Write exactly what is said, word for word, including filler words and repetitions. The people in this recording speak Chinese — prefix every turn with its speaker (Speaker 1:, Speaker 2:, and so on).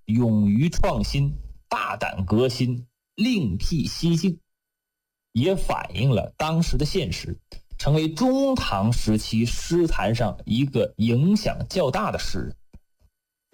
Speaker 1: 勇于创新，大胆革新，另辟蹊径，也反映了当时的现实，成为中唐时期诗坛上一个影响较大的诗人。